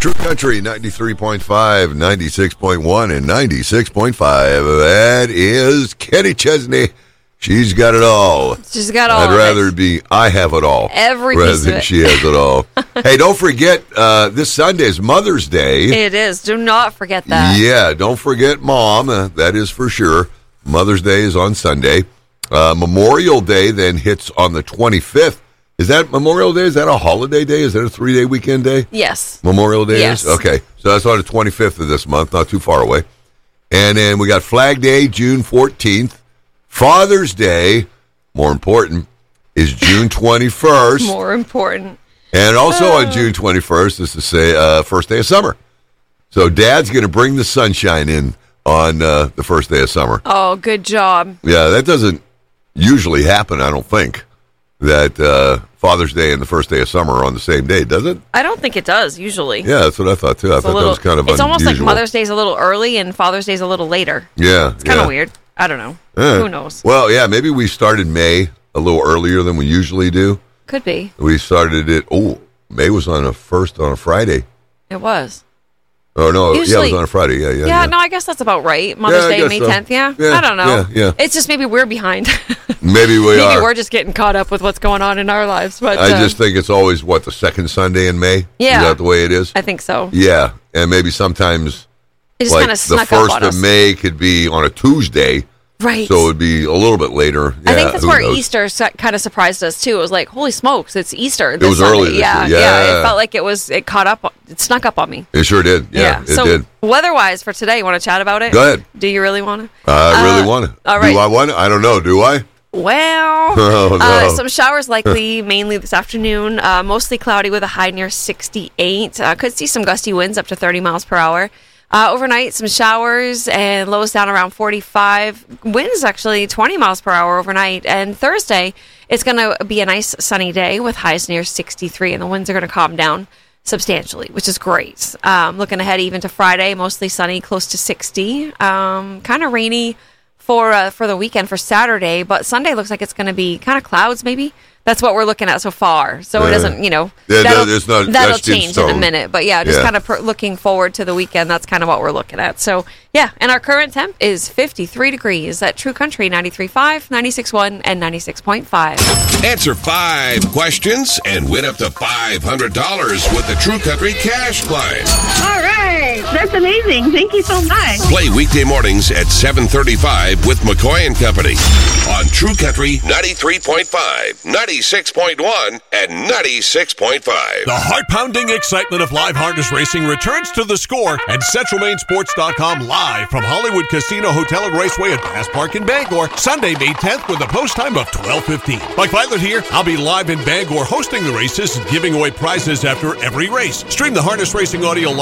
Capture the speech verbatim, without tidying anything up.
True Country, ninety-three point five, ninety-six point one, and ninety-six point five. That is Kenny Chesney. She's got it all. She's got all I'd of rather it. be, I have it all. Every rather piece of than it. she has it all. Hey, don't forget, uh, this Sunday is Mother's Day. It is. Do not forget that. Yeah, don't forget Mom. Uh, that is for sure. Mother's Day is on Sunday. Uh, Memorial Day then hits on the twenty-fifth. Is that Memorial Day? Is that a holiday day? Is that a three-day weekend day? Yes. Memorial Day Yes. is? Okay. So that's on the twenty-fifth of this month, not too far away. And then we got Flag Day, June fourteenth. Father's Day, more important, is June twenty-first. More important. And also on June twenty-first is to say uh, first day of summer. So Dad's going to bring the sunshine in on uh, the first day of summer. Oh, good job. Yeah, that doesn't usually happen, I don't think, that uh, Father's Day and the first day of summer are on the same day, does it? I don't think it does, usually. Yeah, that's what I thought, too. I It's a thought little, that was kind of It's unusual. almost like Mother's Day's a little early and Father's Day's a little later. Yeah. It's kind of yeah. weird. I don't know. Yeah. Who knows? Well, yeah, maybe we started May a little earlier than we usually do. Could be. We started it, oh, May was on a first on a Friday. It was. Oh, no, Usually- yeah, it was on a Friday. Yeah, yeah, Yeah, yeah. no, I guess that's about right. Mother's Yeah, I Day, guess May so. tenth, yeah? Yeah, I don't know. yeah, yeah. It's just maybe we're behind. Maybe we maybe are. we're just getting caught up with what's going on in our lives. But I uh, just think it's always, what, the second Sunday in May? Yeah. Is that the way it is? I think so. Yeah, and maybe sometimes It just like kind the of snuck first up on of us. May could be on a Tuesday, Right. so it would be a little bit later. I Yeah, think that's who where knows? Easter kind of surprised us too. It was like, holy smokes, it's Easter. It This was Sunday. early this yeah, year. yeah. Yeah. It felt like it was. It caught up. It snuck up on me. It sure did. Yeah, it so did. weather-wise for today, you want to chat about it? Go ahead. Do you really want to? I really Uh, want to. all right. Do I want to? I don't know. Do I? Well, Oh, no. uh, some showers likely mainly this afternoon. Uh, mostly cloudy with a high near sixty-eight. Uh, could see some gusty winds up to thirty miles per hour. Uh, overnight, some showers and lows down around forty-five. Winds actually twenty miles per hour overnight. And Thursday, it's going to be a nice sunny day with highs near sixty-three, and the winds are going to calm down substantially, which is great. Um, looking ahead even to Friday, mostly sunny, close to sixty. Um, kind of rainy for uh, for the weekend for Saturday, but Sunday looks like it's going to be kind of clouds maybe. That's what we're looking at so far. So it Yeah. doesn't, you know, Yeah, that'll, that- it's not- that'll that's in change in a stone. minute. But yeah, just Yeah. kind of per- looking forward to the weekend. That's kind of what we're looking at. So yeah, and our current temp is fifty-three degrees at True Country ninety-three point five, ninety-six point one, and ninety-six point five. Answer five questions and win up to five hundred dollars with the True Country Cash Prize. All right. That's amazing. Thank you so much. Play weekday mornings at seven thirty-five with McCoy and Company on True Country ninety-three point five, ninety-six point one, and ninety-six point five. The heart-pounding excitement of live harness racing returns to the Score and Central Maine Sports dot com live from Hollywood Casino Hotel and Raceway at Bass Park in Bangor, Sunday, May tenth, with a post time of twelve fifteen. Mike Violet here. I'll be live in Bangor hosting the races and giving away prizes after every race. Stream the harness racing audio live